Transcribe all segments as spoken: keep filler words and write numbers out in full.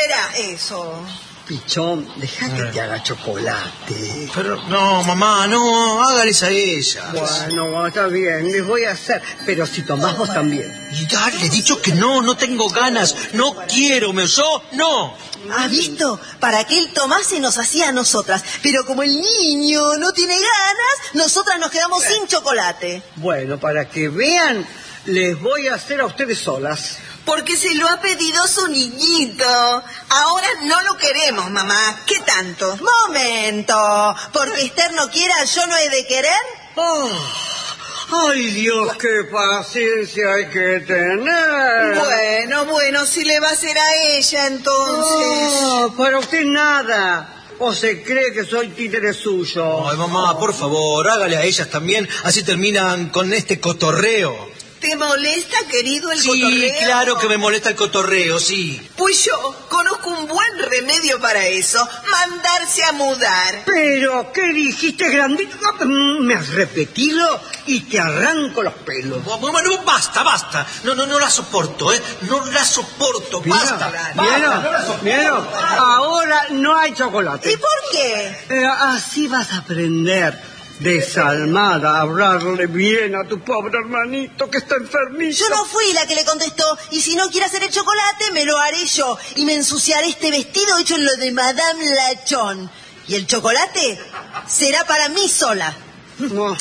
será eso? Pichón, deja que te haga chocolate. Pero, no, mamá, no, hágales a ella. Bueno, está bien, les voy a hacer. Pero si tomás vos también. Y dale, le he dicho que no, no tengo ganas. No quiero, ¿me oyó? No. ¿Has visto? Para que él tomase nos hacía a nosotras. Pero como el niño no tiene ganas, nosotras nos quedamos sin chocolate. Bueno, para que vean, les voy a hacer a ustedes solas. Porque se lo ha pedido su niñito. Ahora no lo queremos, mamá. ¿Qué tanto? Momento. Porque Esther no quiera, ¿yo no he de querer? Oh, ¡ay, Dios, qué paciencia hay que tener! Bueno, bueno, si le va a hacer a ella, entonces... Oh, para usted nada. ¿O se cree que soy títere suyo? Ay, mamá, por favor, hágale a ellas también. Así terminan con este cotorreo. ¿Te molesta, querido, el sí, cotorreo? Sí, claro que me molesta el cotorreo, sí. Pues yo conozco un buen remedio para eso. Mandarse a mudar. ¿Pero qué dijiste, grandito? Me has repetido y te arranco los pelos. Bueno, basta, basta. No, no, no la soporto, ¿eh? No la soporto, Mira, basta. ¿Vieron? basta no la soporto. ¿Vieron? Ahora no hay chocolate. ¿Y por qué? Eh, así vas a aprender... desalmada, a hablarle bien a tu pobre hermanito que está enfermito. Yo no fui la que le contestó, y si no quiere hacer el chocolate, me lo haré yo, y me ensuciaré este vestido hecho en lo de Madame Lachon. Y el chocolate será para mí sola. No.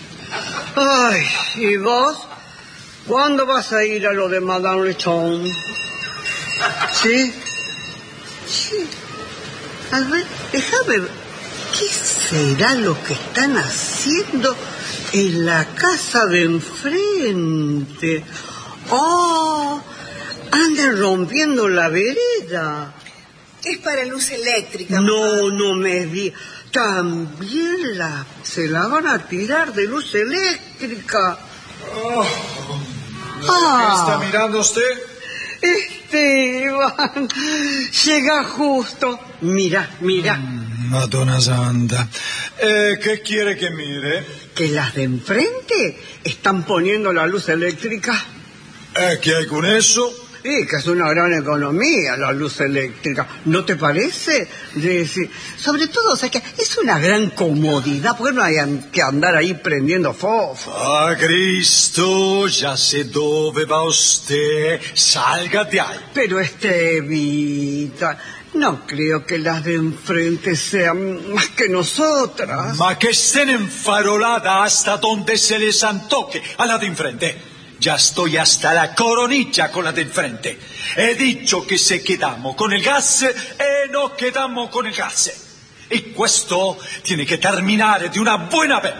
Ay, ¿y vos? ¿Cuándo vas a ir a lo de Madame Lachon? ¿Sí? Sí. A ver, déjame ver. ¿Qué será lo que están haciendo en la casa de enfrente? ¡Oh! Andan rompiendo la vereda. Es para luz eléctrica. No, mamá. no me di. También la, se la van a tirar de luz eléctrica. Oh, Ah. ¿Qué está mirando usted? Esteban, llega justo. Mira, mira. Madonna Santa. Eh, ¿Qué quiere que mire? Que las de enfrente están poniendo la luz eléctrica. Eh, ¿Qué hay con eso? Sí, que es una gran economía la luz eléctrica, ¿no te parece? De, sí. Sobre todo, o sea, que es una gran comodidad, porque no hay que andar ahí prendiendo fósforo. Ah, Cristo, ya sé dove va usted. Salga de ahí. Pero Estevita, no creo que las de enfrente sean más que nosotras. Ma que estén enfaroladas hasta donde se les antoque a la de enfrente. Ya estoy hasta la coronilla con la de enfrente. He dicho que se quedamos con el gas e no quedamos con el gas. Y questo tiene que terminare di una buena vez.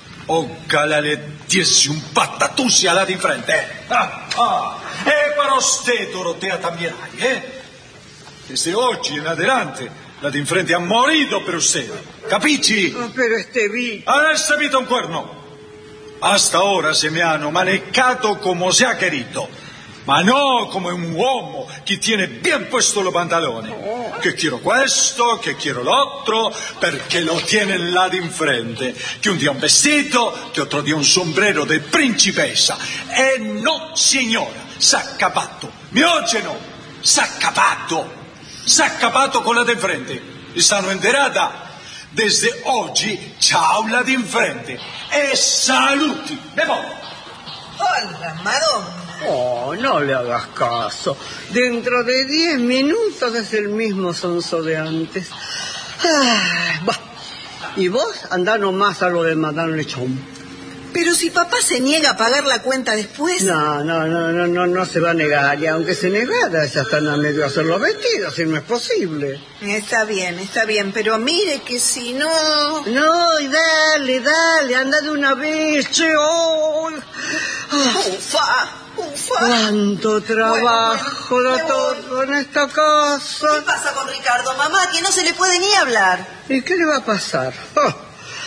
Ojalá le diese un patatús a la de enfrente. Ah, ah. E para usted, Dorotea, también hay, ¿eh? Desde oggi en adelante, la de enfrente ha morido per usted. ¿Capici? Oh, pero Estevita... Adesso vita un cuerno. Hasta ahora se me hanno manejado como se ha querido, ma no como un uomo que tiene bien puesto los pantalones. Que quiero questo, que quiero l'altro, perché lo tiene là di enfrente. Che un día un vestito, che otro día un sombrero de principessa. E no, signora, s'ha capato. Mi oye no, s'ha capato. S'ha capato con la di enfrente. E stanno enterata. Desde oggi, ciao la di enfrente. E saluti. Me voy. Hola, Madonna. Oh, no le hagas caso. Dentro de diez minutos es el mismo sonso de antes. Ah, bah. Y vos andá nomás a lo de Madame Lechón. Pero si papá se niega a pagar la cuenta después... No, no, no, no, no, no se va a negar. Y aunque se negara, ya están a medio hacer los vestidos, y no es posible. Está bien, está bien, pero mire que si no... No, y dale, dale, anda de una vez, che, oh. Ah. Ufa, ufa. Cuánto trabajo Bueno, da bueno, todo en esta casa. ¿Qué pasa con Ricardo, mamá? Que no se le puede ni hablar. ¿Y qué le va a pasar? Oh.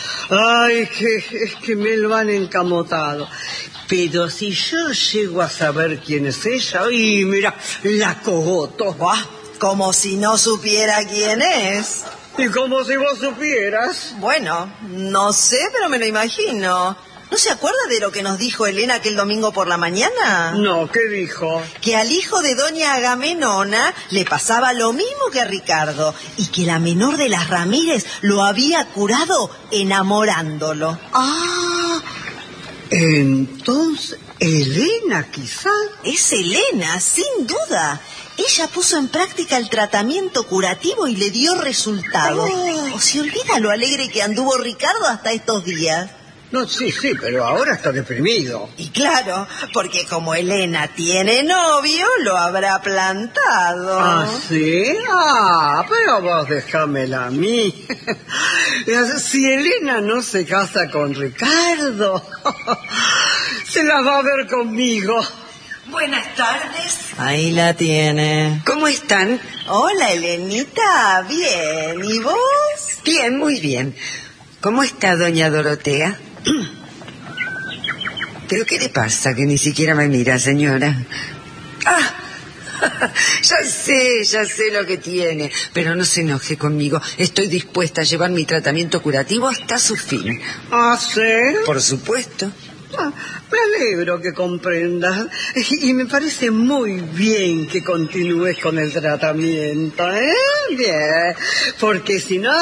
Ay, que, es que me lo han encamotado. Pero si yo llego a saber quién es ella, y mira, la cogoto. Buah, como si no supiera quién es. Y como si vos supieras. Bueno, no sé, pero me lo imagino. ¿No se acuerda de lo que nos dijo Elena aquel domingo por la mañana? No, ¿qué dijo? Que al hijo de doña Agamenona le pasaba lo mismo que a Ricardo y que la menor de las Ramírez lo había curado enamorándolo. Ah, entonces, Elena quizás. Es Elena, sin duda. Ella puso en práctica el tratamiento curativo y le dio resultado. Oh. ¿O se olvida lo alegre que anduvo Ricardo hasta estos días? No, sí, sí, pero ahora está deprimido. Y claro, porque como Elena tiene novio, lo habrá plantado. ¿Ah, sí? Ah, pero vos déjamela a mí. Si Elena no se casa con Ricardo, se la va a ver conmigo. Buenas tardes. Ahí la tiene. ¿Cómo están? Hola, Elenita. Bien. ¿Y vos? Bien, muy bien. ¿Cómo está doña Dorotea? ¿Pero qué le pasa que ni siquiera me mira, señora? ¡Ah! Ya sé, ya sé lo que tiene, pero no se enoje conmigo. Estoy dispuesta a llevar mi tratamiento curativo hasta su fin. ¿Ah, sí? Por supuesto. Ah, me alegro que comprendas y me parece muy bien que continúes con el tratamiento, ¿eh? Bien, porque si no,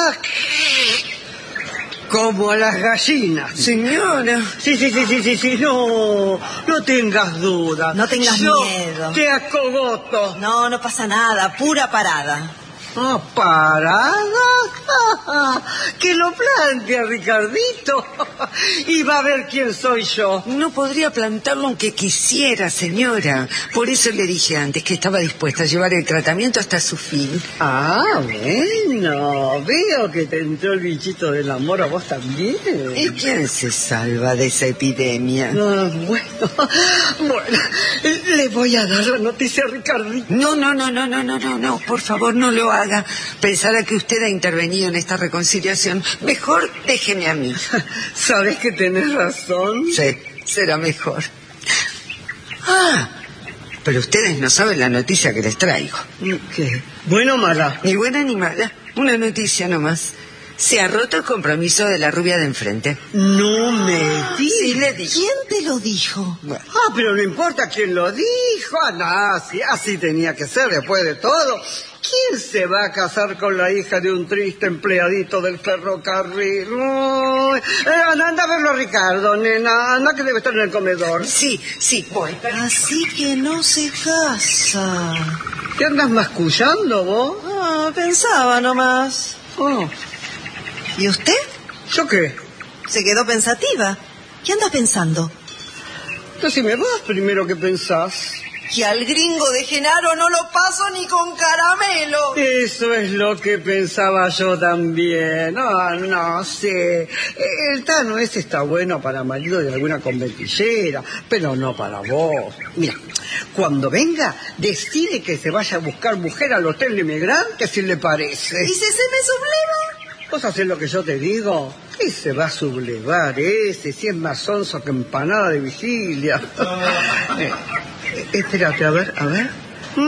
como las gallinas. Señora. Sí, sí, sí, sí, sí, sí, no, no tengas dudas. No tengas Yo miedo. te acogoto. No, no pasa nada. Pura parada. Ah, ¿parada? Que lo plantea Ricardito. Y va a ver quién soy yo. No podría plantarlo aunque quisiera, señora. Por eso le dije antes que estaba dispuesta a llevar el tratamiento hasta su fin. Ah, bueno, veo que te entró el bichito del amor a vos también. ¿Y quién se salva de esa epidemia? Ah, bueno, bueno, le voy a dar la noticia a Ricardito. No, no, no, no, no, no, no, no, por favor no lo haga. Pensara que usted ha intervenido en esta reconciliación. Mejor déjeme a mí. ¿Sabes que tenés razón? Sí, será mejor. Ah, pero ustedes no saben la noticia que les traigo. ¿Qué? ¿Buena o mala? Ni buena ni mala, una noticia nomás. Se ha roto el compromiso de la rubia de enfrente. No me digas. Sí, le dije. ¿Quién te lo dijo? Bueno. Ah, pero no importa quién lo dijo. Ah, no, así, así tenía que ser después de todo. ¿Quién se va a casar con la hija de un triste empleadito del ferrocarril? Uy, eh, anda, anda a verlo, Ricardo, nena. Anda que debe estar en el comedor. Sí, sí, voy. Así que no se casa. ¿Qué andas mascullando vos? Ah, pensaba nomás. Oh, ¿Y usted? ¿yo qué? Se quedó pensativa. ¿Qué anda pensando? Entonces me vas primero que pensás. Que al gringo de Genaro no lo paso ni con caramelo. Eso es lo que pensaba yo también. No, no sé. El Tano ese está bueno para marido de alguna conventillera, pero no para vos. Mira, cuando venga, decide que se vaya a buscar mujer al hotel de Migrante, si le parece. ¿Y si se me subleva? ¿Vos hacés lo que yo te digo? ¿Qué se va a sublevar ese? Si es más sonso que empanada de vigilia. eh, eh, espérate, a ver, a ver.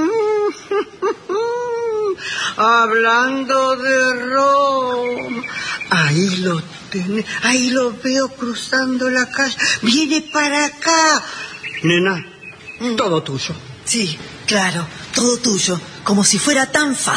Hablando de Roma. Ahí lo tenés, ahí lo veo cruzando la calle. Viene para acá. Nena, todo tuyo. Sí, claro, todo tuyo. Como si fuera tan fácil.